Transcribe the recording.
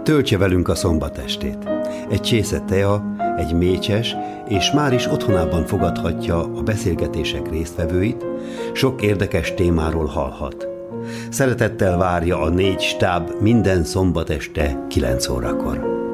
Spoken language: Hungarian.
Töltse velünk a szombatestét. Egy csésze tea, egy mécses, és már is otthonában fogadhatja a beszélgetések résztvevőit, sok érdekes témáról hallhat. Szeretettel várja a 4 stáb minden szombat este 9 órakor.